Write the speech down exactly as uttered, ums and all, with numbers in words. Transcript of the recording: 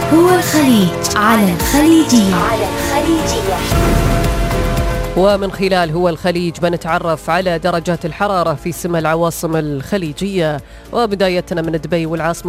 هو الخليج على الخليجية. على الخليجية. ومن خلال هو الخليج بنتعرف على درجات الحرارة في سما العواصم الخليجية، وبدايتنا من دبي والعاصمة